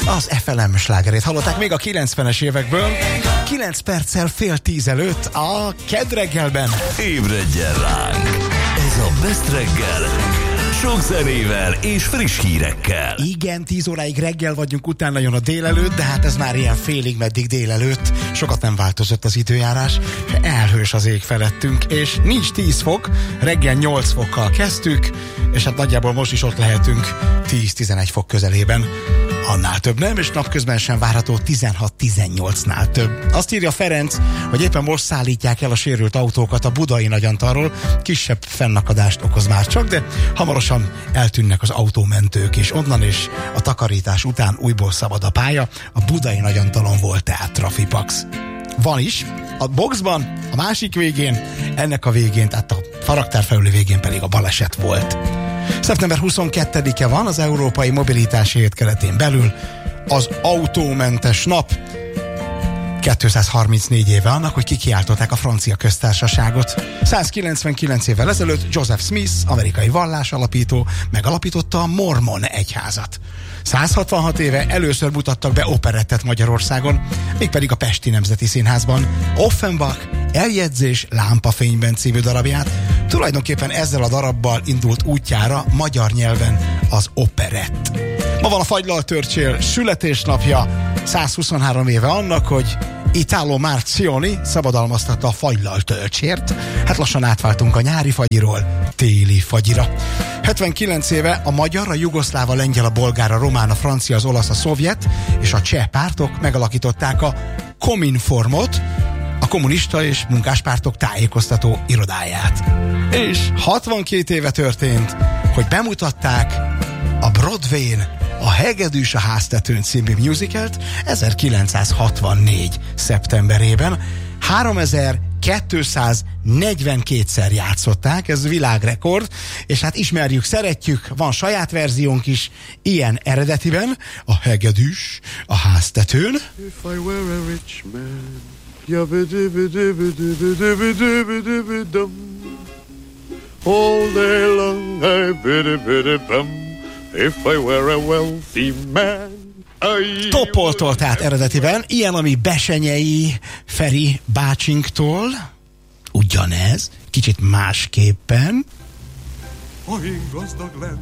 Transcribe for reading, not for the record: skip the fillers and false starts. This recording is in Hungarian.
Az FLM slágerét hallották még a 90-es évekből. 9 perccel fél 10 előtt a Kedd reggelben. Ébredjen ránk! Ez a Best reggel, sok zenével és friss hírekkel. Igen, 10 óráig reggel vagyunk, utána jön a délelőtt, de hát ez már ilyen félig meddig délelőtt. Sokat nem változott az időjárás, elhős az ég felettünk, és nincs 10 fok, reggel 8 fokkal kezdtük, és hát nagyjából most is ott lehetünk 10-11 fok közelében. Annál több nem, és napközben sem várható 16-18-nál több. Azt írja Ferenc, hogy éppen most szállítják el a sérült autókat a budai Nagyantalról. Kisebb fennakadást okoz már csak, de hamarosan eltűnnek az autómentők, és onnan is a takarítás után újból szabad a pálya. A budai Nagyantalon volt tehát Trafipax. Van is, a boxban, a másik végén, ennek a végén, tehát a faragtár felüli végén pedig a baleset volt. Szeptember 22-e van, az Európai Mobilitási Hét keretén belül az autómentes nap. 234 éve annak, hogy kikiáltották a francia köztársaságot. 199 évvel ezelőtt Joseph Smith, amerikai vallásalapító, megalapította a Mormon egyházat. 166 éve először mutattak be operettet Magyarországon, mégpedig a Pesti Nemzeti Színházban. Offenbach Eljegyzés lámpafényben című darabját. Tulajdonképpen ezzel a darabbal indult útjára magyar nyelven az operett. Ma van a Fagylaltörcsél születésnapja, 123 éve annak, hogy Italo Marzioni szabadalmaztatta a fagylaltölcsért. Hát lassan átváltunk a nyári fagyiról téli fagyira. 79 éve a magyar, a jugoszláv, a lengyel, a bolgár, a román, a francia, az olasz, a szovjet és a cseh pártok megalakították a Kominformot, a kommunista és munkáspártok tájékoztató irodáját. És 62 éve történt, hogy bemutatták a Broadwayn a Hegedűs a háztetőn című musicalt 1964. szeptemberében. 3242-szer játszották, ez világrekord, és hát ismerjük, szeretjük, van saját verziónk is, ilyen eredetiben, a Hegedűs a háztetőn. If I were a rich man, all day long I biddy-biddy-bum. If I were a wealthy man. Topoltól, tehát eredetiben, ilyen, ami Besenyei Feri bácsinktól, ugyanez, kicsit másképpen. Ha én gazdag lennék,